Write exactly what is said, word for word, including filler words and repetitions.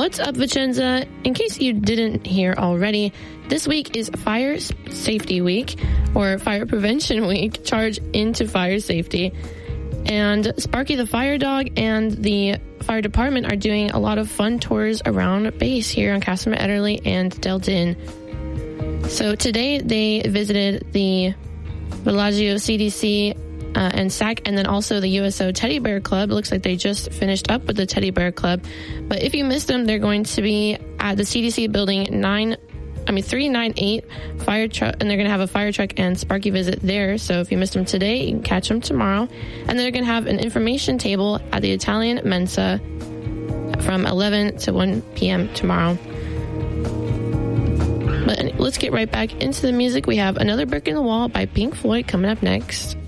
What's up, Vicenza? In case you didn't hear already, this week is Fire Safety Week, or Fire Prevention Week, Charge into Fire Safety. And Sparky the Fire Dog and the fire department are doing a lot of fun tours around base here on Casimir Ederle and Delton. So today they visited the Bellagio C D C uh, and S A C, and then also the U S O Teddy Bear Club. It looks like they just finished up with the Teddy Bear Club. But if you missed them, they're going to be at the C D C building nine. I mean, three ninety-eight fire truck, and they're going to have a fire truck and Sparky visit there. So if you missed them today, you can catch them tomorrow. And then they're going to have an information table at the Italian Mensa from eleven to one p.m. tomorrow. But let's get right back into the music. We have Another Brick in the Wall by Pink Floyd coming up next.